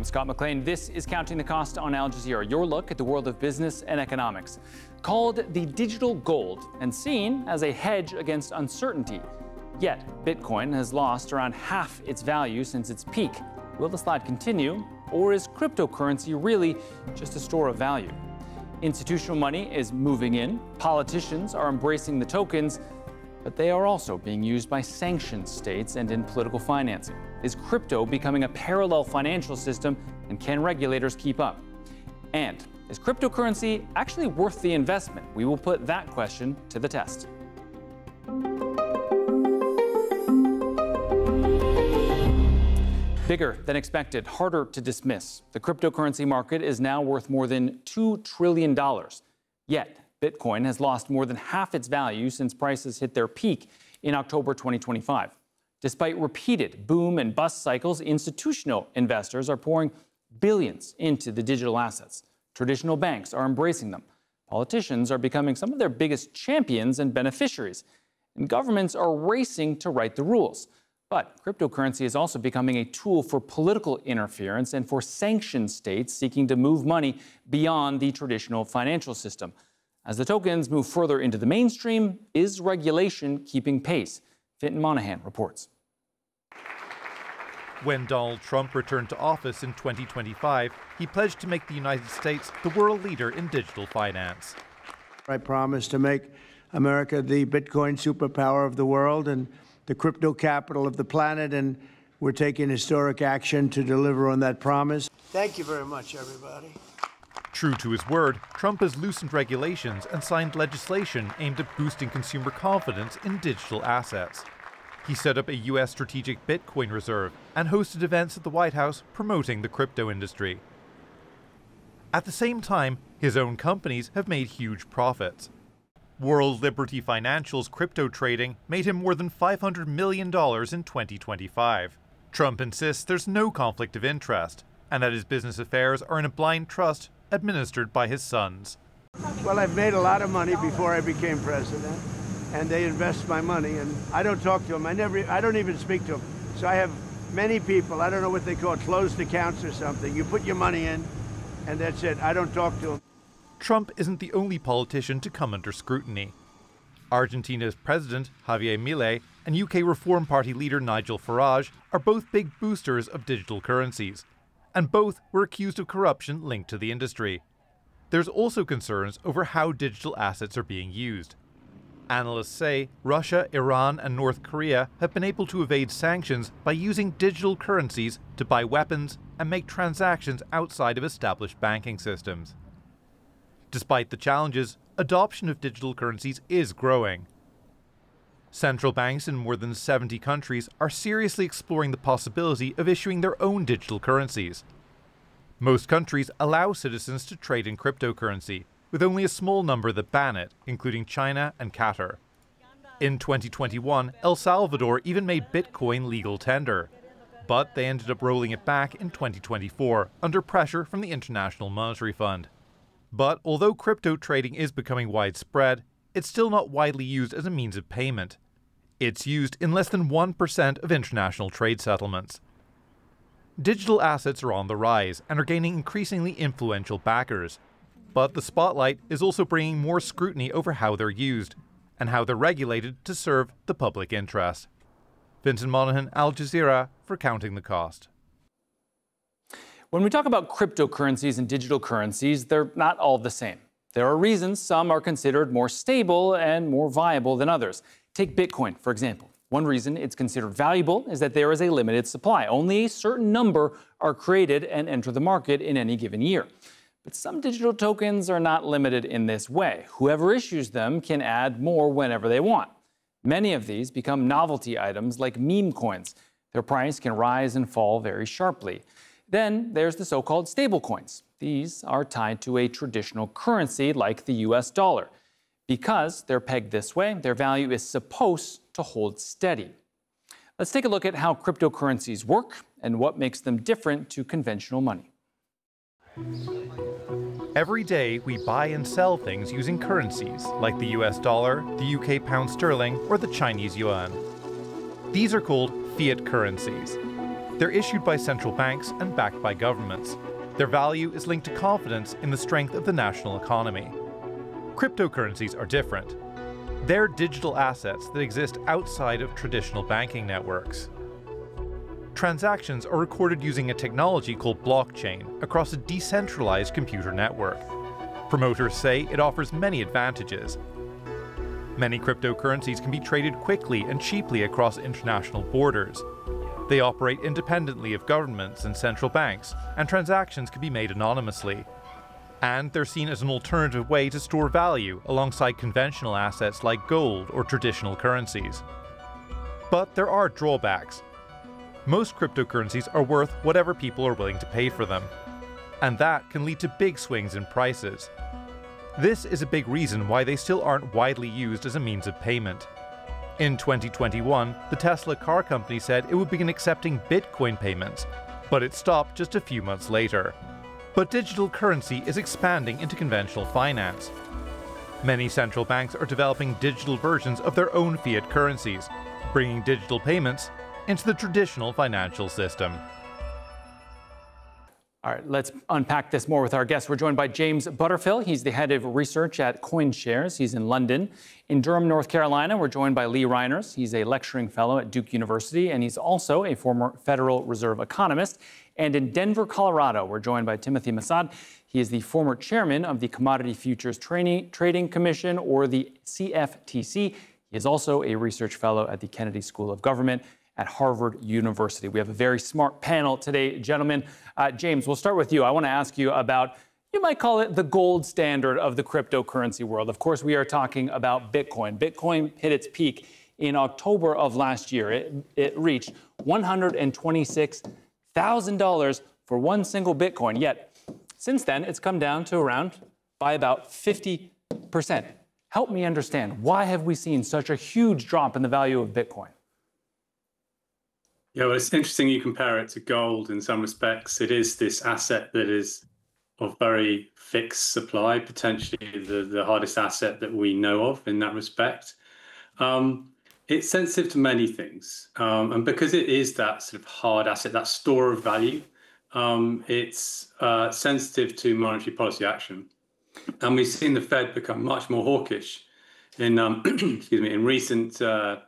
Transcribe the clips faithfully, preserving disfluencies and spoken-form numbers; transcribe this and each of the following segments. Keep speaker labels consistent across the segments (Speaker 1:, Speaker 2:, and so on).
Speaker 1: Scott McLean. This is Counting the Cost on Al Jazeera, your look at the world of business and economics. Called the digital gold and seen as a hedge against uncertainty. Yet, Bitcoin has lost around half its value since its peak. Will the slide continue, or is cryptocurrency really just a store of value? Institutional money is moving in, politicians are embracing the tokens, but they are also being used by sanctioned states and in political financing. Is crypto becoming a parallel financial system, and can regulators keep up? And is cryptocurrency actually worth the investment? We will put that question to the test. Bigger than expected, harder to dismiss. The cryptocurrency market is now worth more than two trillion dollars. Yet, Bitcoin has lost more than half its value since prices hit their peak in October twenty twenty-five. Despite repeated boom and bust cycles, institutional investors are pouring billions into the digital assets. Traditional banks are embracing them. Politicians are becoming some of their biggest champions and beneficiaries. And governments are racing to write the rules. But cryptocurrency is also becoming a tool for political interference and for sanctioned states seeking to move money beyond the traditional financial system. As the tokens move further into the mainstream, is regulation keeping pace? Fintan Monahan reports.
Speaker 2: When Donald Trump returned to office in twenty twenty-five, he pledged to make the United States the world leader in digital finance.
Speaker 3: I promised to make America the Bitcoin superpower of the world and the crypto capital of the planet, and we're taking historic action to deliver on that promise. Thank you very much, everybody.
Speaker 2: True to his word, Trump has loosened regulations and signed legislation aimed at boosting consumer confidence in digital assets. He set up a U S strategic Bitcoin reserve and hosted events at the White House promoting the crypto industry. At the same time, his own companies have made huge profits. World Liberty Financial's crypto trading made him more than five hundred million dollars in twenty twenty-five. Trump insists there's no conflict of interest, and that his business affairs are in a blind trust administered by his sons.
Speaker 3: Well, I've made a lot of money before I became president, and they invest my money, and I don't talk to them. I never, I don't even speak to them. So I have many people, I don't know what they call it, closed accounts or something. You put your money in, and that's it. I don't talk to them.
Speaker 2: Trump isn't the only politician to come under scrutiny. Argentina's president, Javier Milei, and U K Reform Party leader Nigel Farage are both big boosters of digital currencies, and both were accused of corruption linked to the industry. There's also concerns over how digital assets are being used. Analysts say Russia, Iran, and North Korea have been able to evade sanctions by using digital currencies to buy weapons and make transactions outside of established banking systems. Despite the challenges, adoption of digital currencies is growing. Central banks in more than seventy countries are seriously exploring the possibility of issuing their own digital currencies. Most countries allow citizens to trade in cryptocurrency, with only a small number that ban it, including China and Qatar. In twenty twenty-one, El Salvador even made Bitcoin legal tender, but they ended up rolling it back in twenty twenty-four under pressure from the International Monetary Fund. But although crypto trading is becoming widespread, it's still not widely used as a means of payment. It's used in less than one percent of international trade settlements. Digital assets are on the rise and are gaining increasingly influential backers. But the spotlight is also bringing more scrutiny over how they're used and how they're regulated to serve the public interest. Fintan Monahan, Al Jazeera, for Counting the Cost.
Speaker 1: When we talk about cryptocurrencies and digital currencies, they're not all the same. There are reasons some are considered more stable and more viable than others. Take Bitcoin, for example. One reason it's considered valuable is that there is a limited supply. Only a certain number are created and enter the market in any given year. But some digital tokens are not limited in this way. Whoever issues them can add more whenever they want. Many of these become novelty items like meme coins. Their price can rise and fall very sharply. Then there's the so-called stablecoins. These are tied to a traditional currency like the U S dollar. Because they're pegged this way, their value is supposed to hold steady. Let's take a look at how cryptocurrencies work and what makes them different to conventional money.
Speaker 2: Every day we buy and sell things using currencies like the U S dollar, the U K pound sterling, or the Chinese yuan. These are called fiat currencies. They're issued by central banks and backed by governments. Their value is linked to confidence in the strength of the national economy. Cryptocurrencies are different. They're digital assets that exist outside of traditional banking networks. Transactions are recorded using a technology called blockchain across a decentralized computer network. Promoters say it offers many advantages. Many cryptocurrencies can be traded quickly and cheaply across international borders. They operate independently of governments and central banks, and transactions can be made anonymously. And they're seen as an alternative way to store value alongside conventional assets like gold or traditional currencies. But there are drawbacks. Most cryptocurrencies are worth whatever people are willing to pay for them, and that can lead to big swings in prices. This is a big reason why they still aren't widely used as a means of payment. In twenty twenty-one, the Tesla car company said it would begin accepting Bitcoin payments, but it stopped just a few months later. But digital currency is expanding into conventional finance. Many central banks are developing digital versions of their own fiat currencies, bringing digital payments into the traditional financial system.
Speaker 1: All right, let's unpack this more with our guests. We're joined by James Butterfill. He's the head of research at CoinShares. He's in London. In Durham, North Carolina, we're joined by Lee Reiners. He's a lecturing fellow at Duke University, and he's also a former Federal Reserve economist. And in Denver, Colorado, we're joined by Timothy Massad. He is the former chairman of the Commodity Futures Trading, Trading Commission, or the C F T C. He is also a research fellow at the Kennedy School of Government at Harvard University. We have a very smart panel today, gentlemen. Uh, James, we'll start with you. I want to ask you about, you might call it the gold standard of the cryptocurrency world. Of course, we are talking about Bitcoin. Bitcoin hit its peak in October of last year. It, it reached one hundred twenty-six thousand dollars for one single Bitcoin. Yet, since then, it's come down to around by about fifty percent. Help me understand, why have we seen such a huge drop in the value of Bitcoin?
Speaker 4: Yeah, well, it's interesting you compare it to gold in some respects. It is this asset that is of very fixed supply, potentially the, the hardest asset that we know of in that respect. Um, it's sensitive to many things. Um, and because it is that sort of hard asset, that store of value, um, it's uh, sensitive to monetary policy action. And we've seen the Fed become much more hawkish in, um, excuse me, in recent, uh,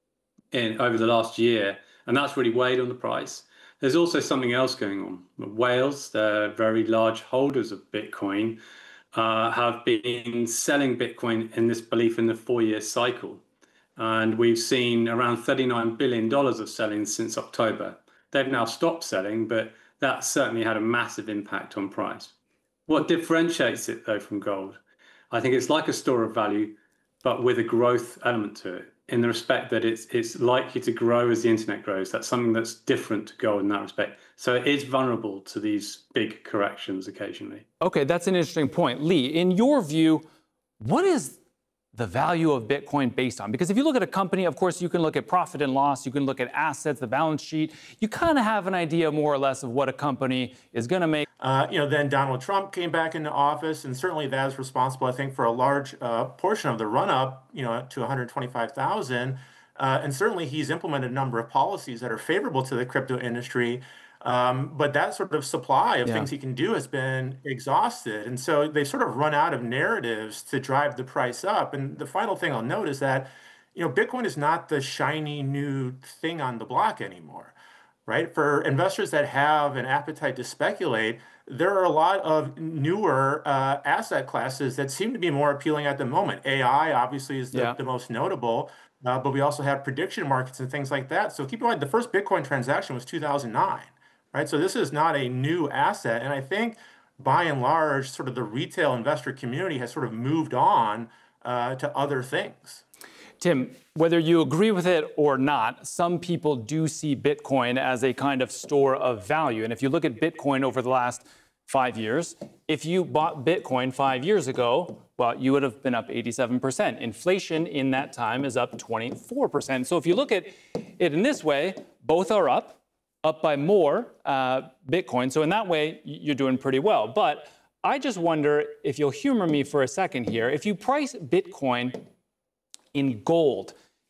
Speaker 4: in over the last year. And that's really weighed on the price. There's also something else going on. Whales, they're very large holders of Bitcoin, uh, have been selling Bitcoin in this belief in the four-year cycle. And we've seen around thirty-nine billion dollars of selling since October. They've now stopped selling, but that certainly had a massive impact on price. What differentiates it, though, from gold? I think it's like a store of value, but with a growth element to it, in the respect that it's it's likely to grow as the internet grows. That's something that's different to gold in that respect. So it is vulnerable to these big corrections occasionally. Okay,
Speaker 1: that's an interesting point. Lee, in your view, what is the value of Bitcoin based on? Because if you look at a company, of course, you can look at profit and loss, you can look at assets, the balance sheet. You kind of have an idea more or less of what a company is going to make.
Speaker 5: Uh, you know, then Donald Trump came back into office, and certainly that is responsible, I think, for a large uh, portion of the run-up, you know, to one hundred twenty-five thousand. Uh, and certainly he's implemented a number of policies that are favorable to the crypto industry. Um, but that sort of supply of yeah. things he can do has been exhausted. And so they sort of run out of narratives to drive the price up. And the final thing I'll note is that, you know, Bitcoin is not the shiny new thing on the block anymore, right? For investors that have an appetite to speculate, there are a lot of newer uh, asset classes that seem to be more appealing at the moment. A I obviously is the, yeah. the most notable, uh, but we also have prediction markets and things like that. So keep in mind, the first Bitcoin transaction was two thousand nine. Right? So this is not a new asset. And I think by and large, sort of the retail investor community has sort of moved on uh, to other things.
Speaker 1: Tim, whether you agree with it or not, some people do see Bitcoin as a kind of store of value. And if you look at Bitcoin over the last five years, if you bought Bitcoin five years ago, well, you would have been up eighty-seven percent. Inflation in that time is up twenty-four percent. So if you look at it in this way, both are up. up by more uh, Bitcoin. So in that way, you're doing pretty well. But I just wonder if you'll humor me for a second here. If you price Bitcoin in gold,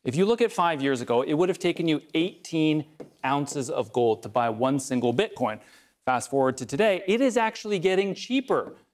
Speaker 1: If you look at five years ago, it would have taken you eighteen ounces of gold to buy one single Bitcoin. Fast forward to today, it is actually getting cheaper